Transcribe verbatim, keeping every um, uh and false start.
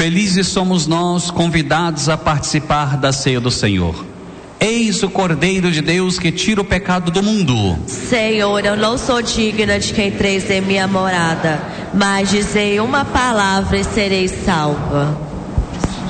Felizes somos nós convidados a participar da ceia do Senhor. Eis o Cordeiro de Deus que tira o pecado do mundo. Senhor, eu não sou digna de que entreis em minha morada, mas dizei uma palavra e serei salva.